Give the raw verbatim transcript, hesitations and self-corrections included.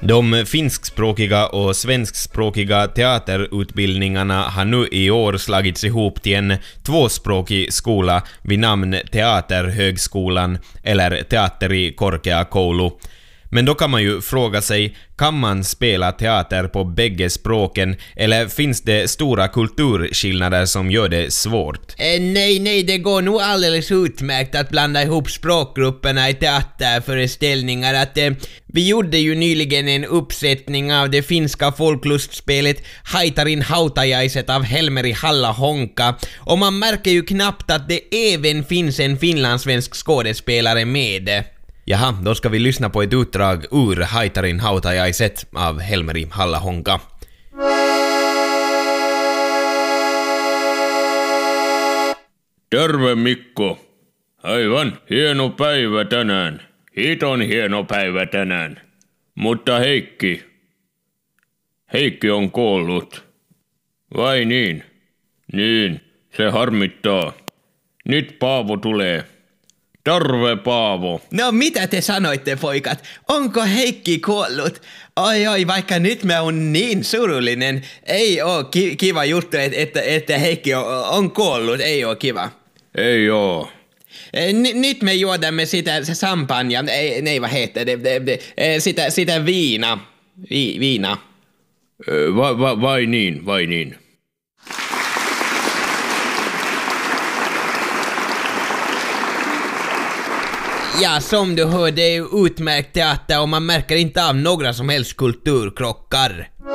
De finskspråkiga och svenskspråkiga teaterutbildningarna har nu i år slagits ihop till en tvåspråkig skola vid namn Teaterhögskolan eller Teatteri Korkeakoulu. Men då kan man ju fråga sig, kan man spela teater på bägge språken eller finns det stora kulturskillnader som gör det svårt? Eh, nej, nej, det går nog alldeles utmärkt att blanda ihop språkgrupperna i teaterföreställningar. Att, eh, vi gjorde ju nyligen en uppsättning av det finska folklustspelet Haitarin hautajaiset av Helmeri Halla-Honka, och man märker ju knappt att det även finns en finlandssvensk skådespelare med. Jaha, då ska vi lyssna på ett utdrag ur Haitarin hautajaiset av Helmeri Halla-Honka. Terve Mikko. Aivan, hieno päivä tänään. Hiton hieno päivä tänään. Mutta Heikki. Heikki on kuollut. Vai niin? Niin, se harmittaa. Nyt Paavo tulee. Terve Paavo. No mitä te sanoitte, poikat? Onko Heikki kuollut? Oi oi, vaikka nyt mä oon niin surullinen. Ei oo ki- kiva juttu, että, että, että Heikki on, on kuollut. Ei oo kiva. Ei oo. N- nyt me juodamme sitä se champagne. Ei, nej, vad heter det? det, det sitä, sitä viina. Vi, viina. Va, va, vai niin, vai niin. Ja, som du hör, det är utmärkt teater och man märker inte av några som helst kulturkrockar.